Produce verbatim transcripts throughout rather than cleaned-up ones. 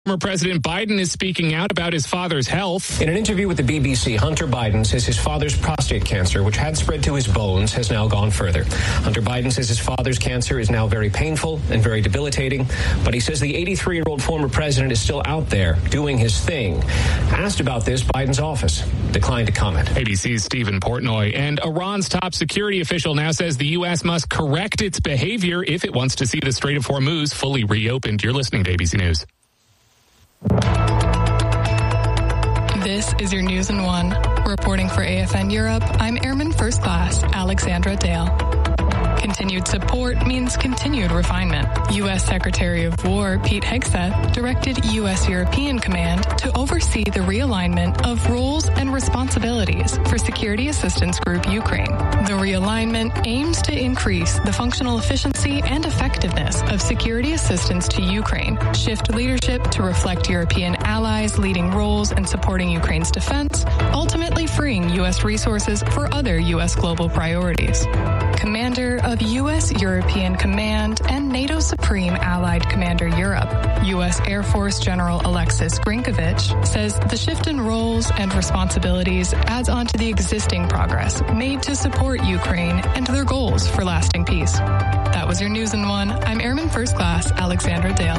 Former President Biden is speaking out about his father's health. In an interview with the B B C, Hunter Biden says his father's prostate cancer, which had spread to his bones, has now gone further. Hunter Biden says his father's cancer is now very painful and very debilitating, but he says the eighty-three-year-old former president is still out there doing his thing. Asked about this, Biden's office declined to comment. A B C's Stephen Portnoy. And Iran's top security official now says the U S must correct its behavior if it wants to see the Strait of Hormuz fully reopened. You're listening to A B C News. This is your News in One. Reporting for A F N Europe, I'm Airman First Class Alexandra Dale. Continued support means continued refinement. U S Secretary of War Pete Hegseth directed U S European Command to oversee the realignment of roles and responsibilities for Security Assistance Group Ukraine. The realignment aims to increase the functional efficiency and effectiveness of security assistance to Ukraine, shift leadership to reflect European allies' leading roles in supporting Ukraine's defense, ultimately freeing U S resources for other U S global priorities. Commander of U S European Command and NATO Supreme Allied Commander Europe, U S Air Force General Alexis Grinkovich, says the shift in roles and responsibilities adds on to the existing progress made to support Ukraine and their goals for lasting peace. That was your News in One. I'm Airman First Class Alexandra Dale.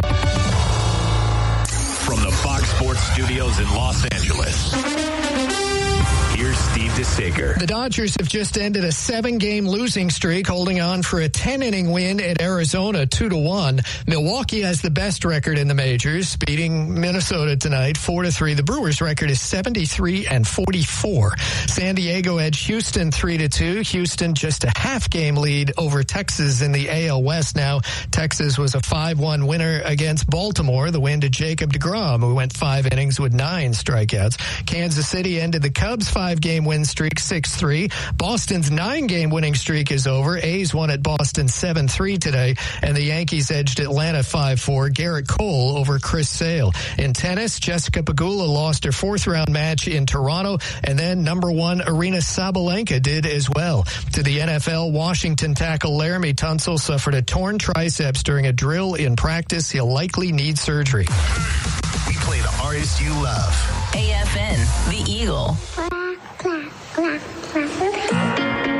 From the Fox Sports Studios in Los Angeles, here's Steve DeSager. The Dodgers have just ended a seven-game losing streak, holding on for a ten-inning win at Arizona, two to one. Milwaukee has the best record in the majors, beating Minnesota tonight, four to three. The Brewers' record is seventy-three and forty-four. San Diego edged Houston three to two. Houston just a half-game lead over Texas in the A L West now. Texas was a five one winner against Baltimore. The win to Jacob deGrom, who went five innings with nine strikeouts. Kansas City ended the Cubs' five-game win streak six three. Boston's nine-game winning streak is over. A's won at Boston seven three today, and the Yankees edged Atlanta five four. Garrett Cole over Chris Sale. In tennis, Jessica Pegula lost her fourth-round match in Toronto, and then number one Aryna Sabalenka did as well. To the N F L, Washington tackle Laramie Tunsil suffered a torn triceps during a drill in practice. He'll likely need surgery. We play the artists you love. A F N, The Eagle. Clap, clap, clap.